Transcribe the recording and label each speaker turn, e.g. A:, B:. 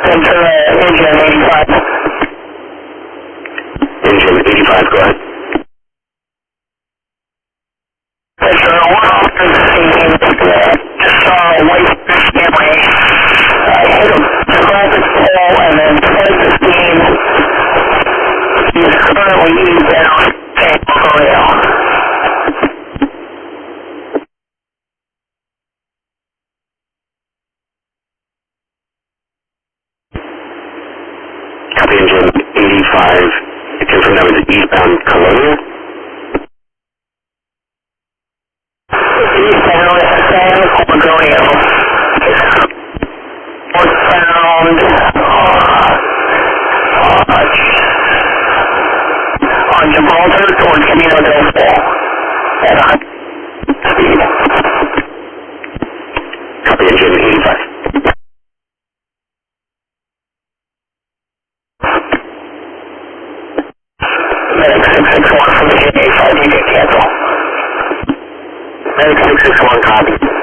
A: Ventura, engine 85.
B: Engine 85, go ahead.
A: Ventura, 115, just saw a white Camry, hit a traffic pole and then 1015. He's currently eastbound San Rafael.
B: Copy engine 85. You confirm that was eastbound Colonia?
A: Eastbound San Pellegrino. Northbound on Gibraltar towards Camino del Sol at high speed.
B: Copy engine 85.
A: Medic 661 from the 85, you can cancel.
B: Medic 661, copy.